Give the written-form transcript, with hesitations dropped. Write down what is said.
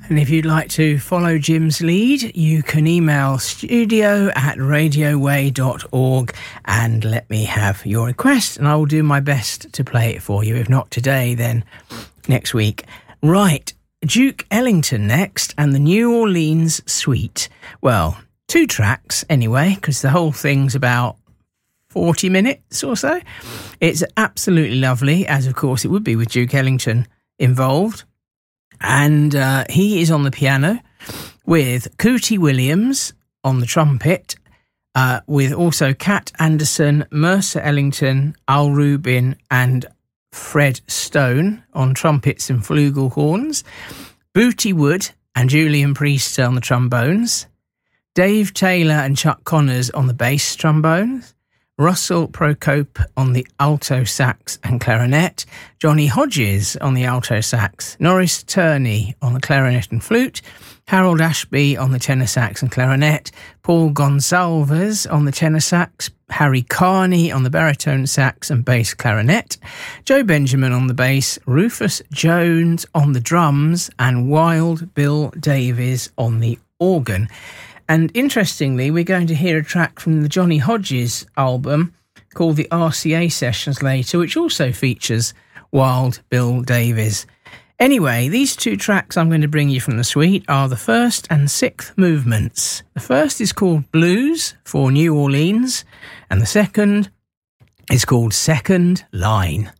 And if you'd like to follow Jim's lead, you can email studio@radioway.org and let me have your request, and I will do my best to play it for you. If not today, then next week. Right, Duke Ellington next, and the New Orleans Suite. Well, 2 tracks anyway, because the whole thing's about 40 minutes or so. It's absolutely lovely, as of course it would be with Duke Ellington involved. And he is on the piano with Cootie Williams on the trumpet, with also Cat Anderson, Mercer Ellington, Al Rubin and Fred Stone on trumpets and flugelhorns, Booty Wood and Julian Priest on the trombones, Dave Taylor and Chuck Connors on the bass trombones, Russell Procope on the alto sax and clarinet, Johnny Hodges on the alto sax, Norris Turney on the clarinet and flute, Harold Ashby on the tenor sax and clarinet, Paul Gonsalves on the tenor sax, Harry Carney on the baritone sax and bass clarinet, Joe Benjamin on the bass, Rufus Jones on the drums, and Wild Bill Davies on the organ. And interestingly, we're going to hear a track from the Johnny Hodges album called the RCA Sessions later, which also features Wild Bill Davies. Anyway, these 2 tracks I'm going to bring you from the suite are the 1st and 6th movements. The first is called Blues for New Orleans, and the second is called Second Line.